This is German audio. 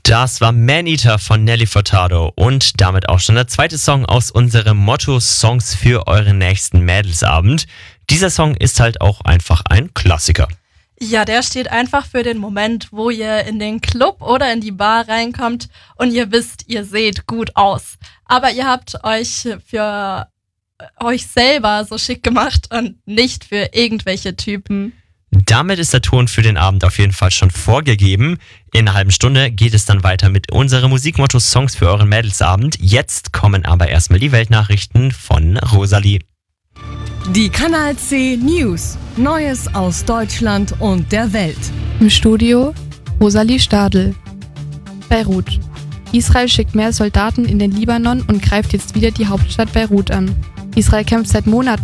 Das war Maneater von Nelly Furtado und damit auch schon der zweite Song aus unserem Motto Songs für euren nächsten Mädelsabend. Dieser Song ist halt auch einfach ein Klassiker. Ja, der steht einfach für den Moment, wo ihr in den Club oder in die Bar reinkommt und ihr wisst, ihr seht gut aus. Aber ihr habt euch für euch selber so schick gemacht und nicht für irgendwelche Typen. Damit ist der Ton für den Abend auf jeden Fall schon vorgegeben. In einer halben Stunde geht es dann weiter mit unserem Musikmotto Songs für euren Mädelsabend. Jetzt kommen aber erstmal die Weltnachrichten von Rosalie. Die Kanal C News. Neues aus Deutschland und der Welt. Im Studio Rosalie Stadl. Beirut. Israel schickt mehr Soldaten in den Libanon und greift jetzt wieder die Hauptstadt Beirut an. Israel kämpft seit Monaten